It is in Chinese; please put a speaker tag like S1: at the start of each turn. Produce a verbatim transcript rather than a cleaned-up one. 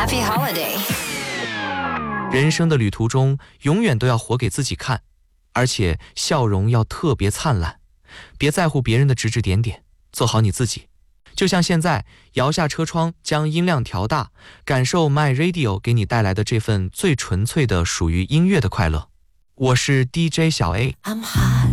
S1: Happy holiday。
S2: 人生的旅途中，永远都要活给自己看，而且笑容要特别灿烂，别在乎别人的指指点点，做好你自己。就像现在，摇下车窗，将音量调大，感受 My Radio 给你带来的这份最纯粹的属于音乐的快乐。我是 D J 小 A。